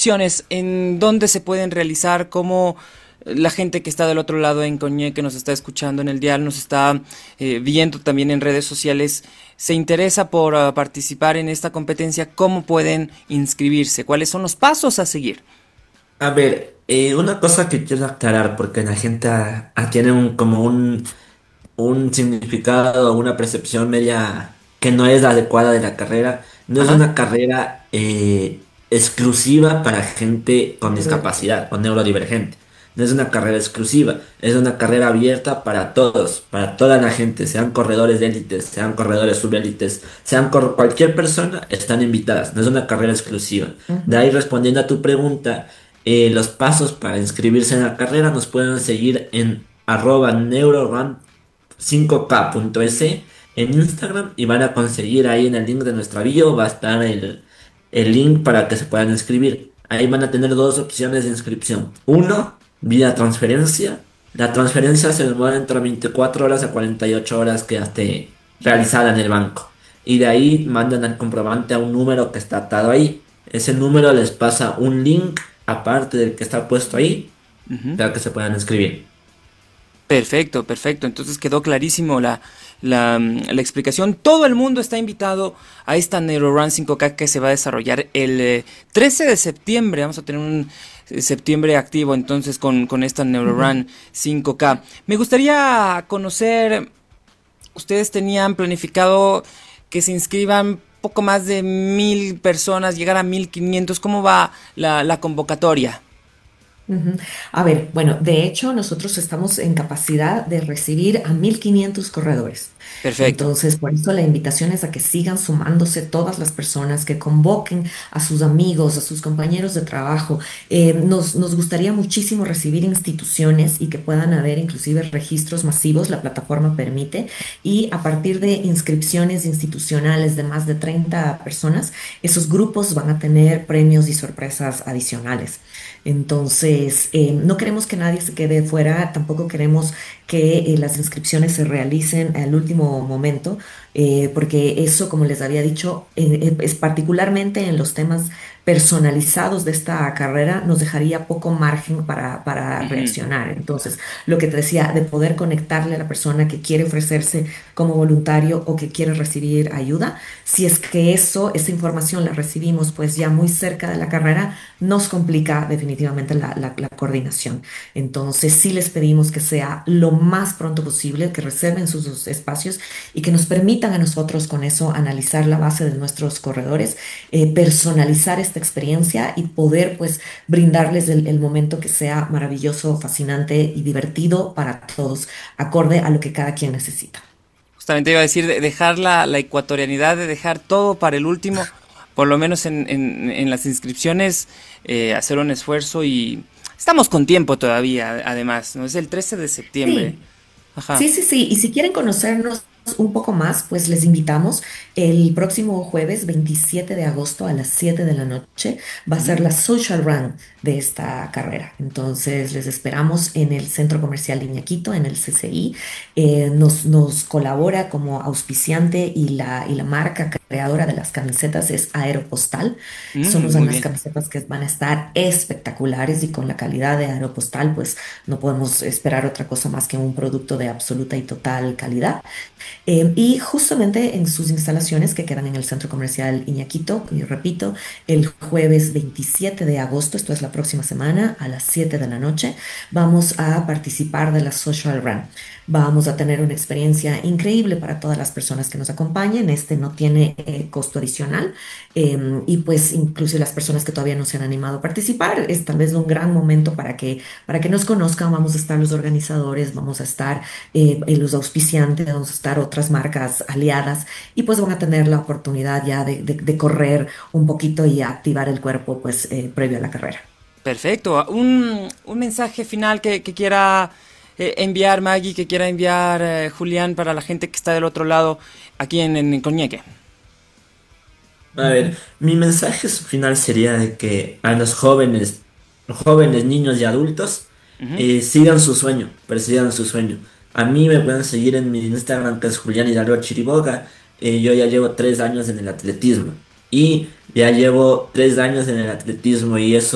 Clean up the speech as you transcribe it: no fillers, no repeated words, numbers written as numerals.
inscripciones, ¿en dónde se pueden realizar? ¿Cómo la gente que está del otro lado en Coñé, que nos está escuchando en el dial, nos está viendo también en redes sociales, se interesa por participar en esta competencia? ¿Cómo pueden inscribirse? ¿Cuáles son los pasos a seguir? A ver, una cosa que quiero aclarar, porque la gente tiene un significado o una percepción media que no es la adecuada de la carrera. No es Ajá. una carrera exclusiva para gente con discapacidad o neurodivergente. No es una carrera exclusiva, es una carrera abierta para todos, para toda la gente, sean corredores de élites, sean corredores subélites, cualquier persona, están invitadas. No es una carrera exclusiva. De Ujú. ahí respondiendo a tu pregunta, los pasos para inscribirse en la carrera nos pueden seguir en @neurorun 5k.es en Instagram y van a conseguir ahí en el link de nuestra bio, va a estar el link para que se puedan inscribir. Ahí van a tener dos opciones de inscripción. Uno, vía transferencia. La transferencia se demora entre 24 horas a 48 horas que ya esté realizada en el banco. Y de ahí mandan el comprobante a un número que está atado ahí. Ese número les pasa un link aparte del que está puesto ahí Ujú. para que se puedan inscribir. Perfecto, perfecto. Entonces quedó clarísimo la explicación. Todo el mundo está invitado a esta NeuroRun 5K que se va a desarrollar el 13 de septiembre. Vamos a tener un septiembre activo entonces con esta Ujú. NeuroRun 5K. Me gustaría conocer, ustedes tenían planificado que se inscriban poco más de 1,000 personas, llegar a 1,500. ¿Cómo va la convocatoria? Ujú. A ver, bueno, de hecho nosotros estamos en capacidad de recibir a 1.500 corredores. Perfecto. Entonces, por eso la invitación es a que sigan sumándose todas las personas, que convoquen a sus amigos, a sus compañeros de trabajo. Nos gustaría muchísimo recibir instituciones y que puedan haber inclusive registros masivos, la plataforma permite, y a partir de inscripciones institucionales de más de 30 personas, esos grupos van a tener premios y sorpresas adicionales. Entonces, no queremos que nadie se quede fuera, tampoco queremos que las inscripciones se realicen al último momento, porque eso, como les había dicho, es particularmente en los temas personalizados de esta carrera, nos dejaría poco margen para Ujú. reaccionar. Entonces, lo que te decía, de poder conectarle a la persona que quiere ofrecerse como voluntario o que quiere recibir ayuda, si es que esa información la recibimos pues ya muy cerca de la carrera, nos complica definitivamente la coordinación. Entonces, sí les pedimos que sea lo más pronto posible, que reserven sus espacios y que nos permitan a nosotros con eso analizar la base de nuestros corredores, personalizar esta experiencia y poder pues brindarles el momento que sea maravilloso, fascinante y divertido para todos, acorde a lo que cada quien necesita. Justamente iba a decir, de dejar la ecuatorianidad, de dejar todo para el último, por lo menos en las inscripciones, hacer un esfuerzo y estamos con tiempo todavía, además, ¿no? Es el 13 de septiembre. Sí. Ajá. Sí, sí, sí. Y si quieren conocernos un poco más, pues les invitamos el próximo jueves 27 de agosto a las 7 de la noche. Va a Ujú. ser la social run de esta carrera. Entonces les esperamos en el Centro Comercial Iñaquito, en el CCI. Nos colabora como auspiciante y la marca creadora de las camisetas es Aeropostal. Son Muy unas bien. camisetas que van a estar espectaculares y con la calidad de Aeropostal, pues no podemos esperar otra cosa más que un producto de absoluta y total calidad. Y justamente en sus instalaciones que quedan en el Centro Comercial Iñaquito, y repito, el jueves 27 de agosto, esto es la próxima semana, a las 7 de la noche, vamos a participar de la Social Run. Vamos a tener una experiencia increíble para todas las personas que nos acompañen. Este no tiene costo adicional. Y pues incluso las personas que todavía no se han animado a participar, es tal vez un gran momento para que nos conozcan. Vamos a estar los organizadores, vamos a estar los auspiciantes, vamos a estar otras marcas aliadas y pues van a tener la oportunidad ya de correr un poquito y activar el cuerpo pues previo a la carrera. Perfecto. Un mensaje final que quiera enviar Maggie, que quiera enviar Julián para la gente que está del otro lado aquí en Coñeque. A ver, mi mensaje final sería de que a los jóvenes, niños y adultos, Ujú. sigan su sueño, persigan su sueño. A mí me pueden seguir en mi Instagram, que es Julián Hidalgo Chiriboga. Yo ya llevo 3 años en el atletismo y ya llevo 3 años en el atletismo y eso